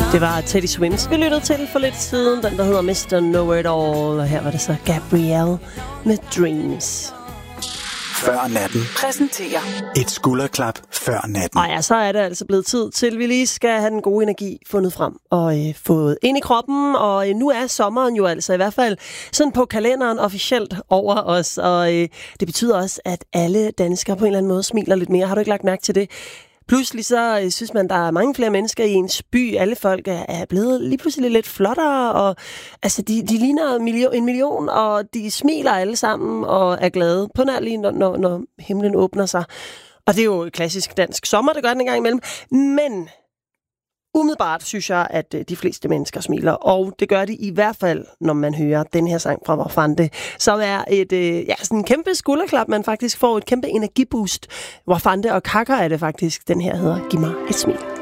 Det var Teddy Swims, vi lyttede til for lidt siden. Den, der hedder Mr. Know It All. Og her var det så Gabrielle med Dreams. Før natten præsenterer et skulderklap før natten. Og ja, så er det altså blevet tid til, vi lige skal have den gode energi fundet frem og fået ind i kroppen. Og nu er sommeren jo altså i hvert fald sådan på kalenderen officielt over os. Og det betyder også, at alle danskere på en eller anden måde smiler lidt mere. Har du ikke lagt mærke til det? Pludselig så synes man, der er mange flere mennesker i ens by. Alle folk er blevet lige pludselig lidt flottere, og altså, de ligner en million, og de smiler alle sammen og er glade på nær lige, når himlen åbner sig. Og det er jo klassisk dansk sommer, det gør den en gang imellem. Men umiddelbart synes jeg, at de fleste mennesker smiler, og det gør de i hvert fald, når man hører den her sang fra Wafande, som er et sådan en kæmpe skulderklap, man faktisk får et kæmpe energiboost. Wafande og Kaka er det faktisk, den her hedder Giv mig et smil.